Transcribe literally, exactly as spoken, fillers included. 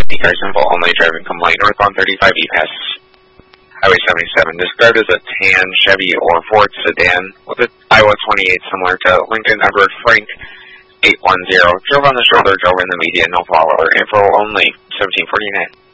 fifty cars info only, driving complaint north on thirty-five E pass Highway seventy-seven. Described as a tan Chevy or Ford sedan with an Iowa twenty-eight similar to Lincoln Edward Frank eight one zero. Drove on the shoulder, drove in the median, no follower. Info only, seventeen forty-nine.